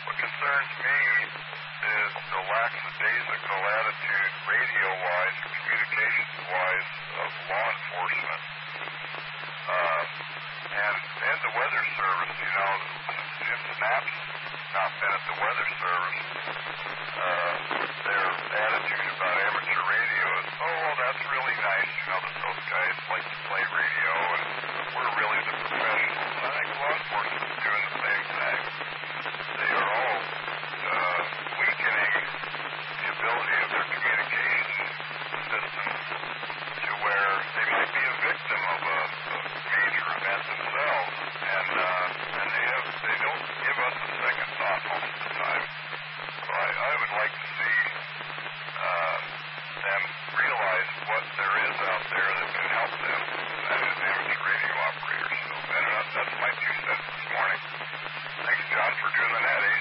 What concerns me is the lackadaisical attitude, radio-wise and communications-wise, of law enforcement. And the Weather Service, you know, since Jim Snapp's not been at the Weather Service, their attitude about amateur radio is, oh, well, that's really nice, you know, that those guys like to play radio, and we're really the professionals.